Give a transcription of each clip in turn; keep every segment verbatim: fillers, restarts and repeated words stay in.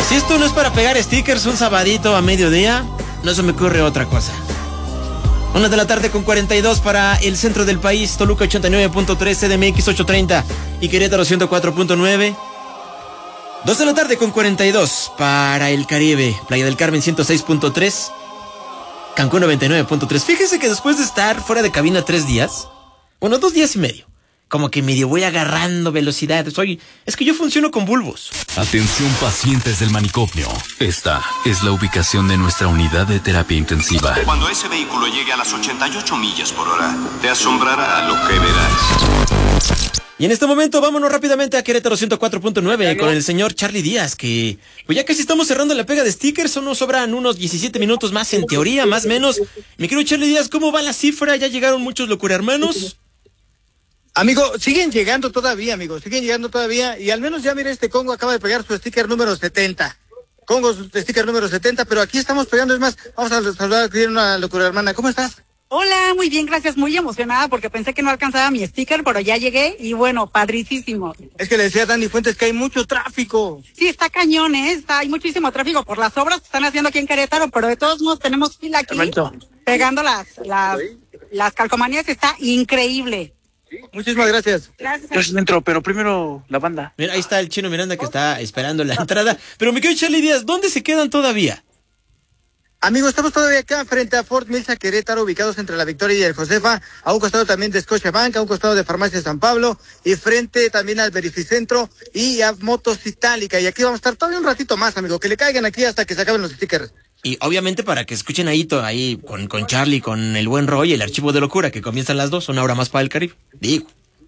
Si esto no es para pegar stickers un sabadito a mediodía, no se me ocurre otra cosa. Una de la tarde con cuarenta y dos para el centro del país, Toluca ochenta y nueve punto tres, C D M X ochocientos treinta y Querétaro ciento cuatro punto nueve. Dos de la tarde con cuarenta y dos para el Caribe, Playa del Carmen ciento seis punto tres, Cancún noventa y nueve punto tres. Fíjese que después de estar fuera de cabina tres días, bueno, dos días y medio, como que medio voy agarrando velocidad. Soy, es que yo funciono con bulbos. Atención pacientes del manicomio. Esta es la ubicación de nuestra unidad de terapia intensiva. Cuando ese vehículo llegue a las ochenta y ocho millas por hora, te asombrará lo que verás. Y en este momento vámonos rápidamente a Querétaro ciento cuatro punto nueve con el señor Charlie Díaz, que pues ya casi estamos cerrando la pega de stickers, solo nos sobran unos diecisiete minutos más en teoría, más o menos. Mi querido Charlie Díaz, ¿cómo va la cifra? ¿Ya llegaron muchos locura hermanos? Amigo, siguen llegando todavía, amigo, siguen llegando todavía, y al menos ya mira, este Congo acaba de pegar su sticker número setenta. Congo, su sticker número setenta, pero aquí estamos pegando, es más, vamos a saludar aquí a una locura hermana. ¿Cómo estás? Hola, muy bien, gracias, muy emocionada porque pensé que no alcanzaba mi sticker, pero ya llegué y bueno, padricísimo. Es que le decía a Dani Fuentes que hay mucho tráfico. Sí, está cañón, ¿eh? Está, hay muchísimo tráfico por las obras que están haciendo aquí en Querétaro, pero de todos modos tenemos fila aquí, Hermanito. pegando las, las, las calcomanías, está increíble. Muchísimas gracias. Gracias. Gracias, dentro, pero primero la banda. Mira, ahí está el Chino Miranda que está esperando la entrada. Pero mi querido Charlie Díaz, ¿dónde se quedan todavía? Amigo, estamos todavía acá frente a Fort Milsa Querétaro, ubicados entre la Victoria y el Josefa, a un costado también de Scotiabank, a un costado de Farmacia San Pablo, y frente también al Verificentro y a Motos Itálica. Y aquí vamos a estar todavía un ratito más, amigo, que le caigan aquí hasta que se acaben los stickers. Y obviamente para que escuchen ahí, to, ahí con, con Charlie, con el buen Roy, el archivo de locura, que comienzan las dos, una hora más para el Caribe. Digo.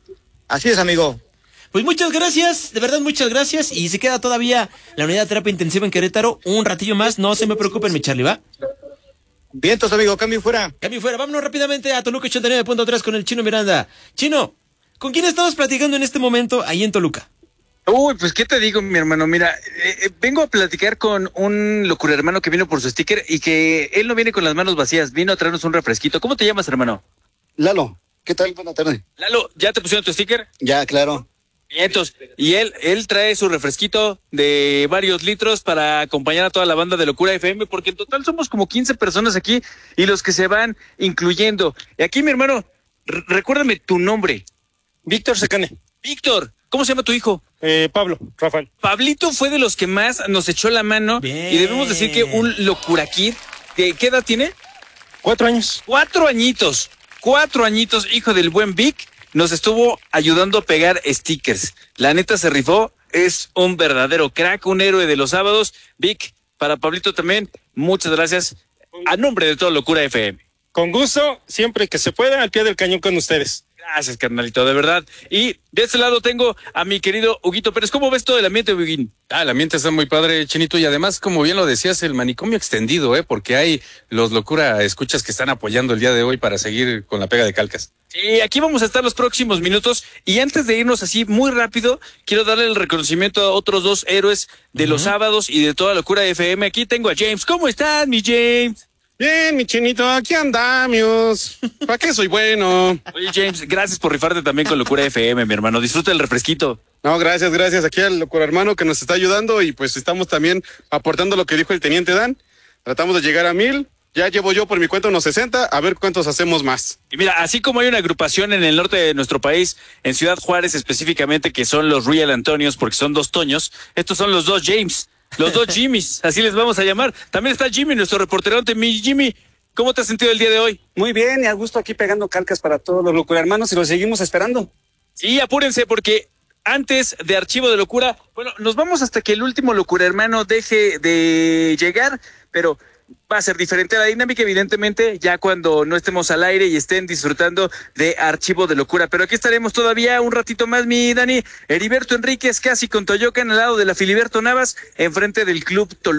Así es, amigo. Pues muchas gracias, de verdad muchas gracias. Y si queda todavía la unidad de terapia intensiva en Querétaro, un ratillo más, no se me preocupen, mi Charlie, ¿va? Vientos, amigo, cambio fuera. Cambio fuera, vámonos rápidamente a Toluca ochenta y nueve punto tres con el Chino Miranda. Chino, ¿con quién estamos platicando en este momento ahí en Toluca? Uy, pues qué te digo, mi hermano, mira, eh, eh, vengo a platicar con un locura hermano que vino por su sticker y que él no viene con las manos vacías, vino a traernos un refresquito. ¿Cómo te llamas, hermano? Lalo, ¿qué tal? Buena tarde. Lalo, ¿ya te pusieron tu sticker? Ya, claro. Vientos. Y él, él trae su refresquito de varios litros para acompañar a toda la banda de Locura F M, porque en total somos como quince personas aquí y los que se van incluyendo. Y aquí, mi hermano, r- recuérdame tu nombre. Víctor Secane. Víctor, ¿cómo se llama tu hijo? Eh, Pablo, Rafael. Pablito fue de los que más nos echó la mano. Bien. Y debemos decir que un Locura Kid, ¿qué, qué edad tiene? Cuatro años. Cuatro añitos. Cuatro añitos, hijo del buen Vic. Nos estuvo ayudando a pegar stickers. La neta se rifó, es un verdadero crack, un héroe de los sábados. Vic, para Pablito también, muchas gracias a nombre de todo Locura F M. Con gusto, siempre que se pueda, al pie del cañón con ustedes. Gracias, carnalito, de verdad. Y de este lado tengo a mi querido Huguito Pérez. ¿Cómo ves todo el ambiente, Huguín? Ah, el ambiente está muy padre, Chinito, y además, como bien lo decías, el manicomio extendido, ¿eh? Porque hay los locura escuchas que están apoyando el día de hoy para seguir con la pega de calcas. Sí, aquí vamos a estar los próximos minutos y antes de irnos así muy rápido, quiero darle el reconocimiento a otros dos héroes de uh-huh. los sábados y de toda Locura F M. Aquí tengo a James. ¿Cómo estás, mi James? Bien, mi Chinito, aquí andamos. ¿Para qué soy bueno? Oye, James, gracias por rifarte también con Locura F M, mi hermano. Disfruta el refresquito. No, gracias, gracias. Aquí al locura hermano que nos está ayudando y pues estamos también aportando lo que dijo el teniente Dan. Tratamos de llegar a mil. Ya llevo yo por mi cuenta unos sesenta, a ver cuántos hacemos más. Y mira, así como hay una agrupación en el norte de nuestro país, en Ciudad Juárez específicamente, que son los Real Antonios, porque son dos Toños, estos son los dos James, los dos Jimmys, así les vamos a llamar. También está Jimmy, nuestro reporterote. Mi Jimmy, ¿cómo te has sentido el día de hoy? Muy bien, y a gusto aquí pegando calcas para todos los locura hermanos y los seguimos esperando. Sí, apúrense porque antes de Archivo de Locura, bueno, nos vamos hasta que el último locura hermano deje de llegar, pero va a ser diferente la dinámica, evidentemente, ya cuando no estemos al aire y estén disfrutando de Archivo de Locura. Pero aquí estaremos todavía un ratito más, mi Dani. Heriberto Enríquez, casi con Toyocan, al lado de la Filiberto Navas, enfrente del Club Toluca.